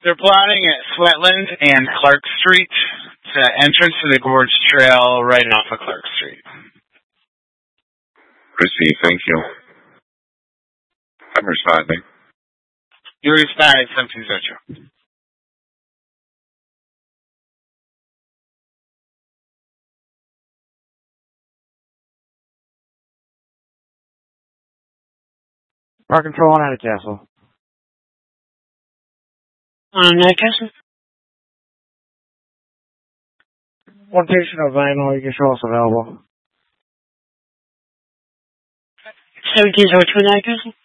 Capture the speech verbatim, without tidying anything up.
They're plotting at Sweatland and Clark Street to entrance to the Gorge Trail right off of Clark Street. Receive, thank you. I'm responding. You responded something such. Park control on Castle. On Nightcastle? One patient available, you can show us available. seventeen oh two Nightcastle?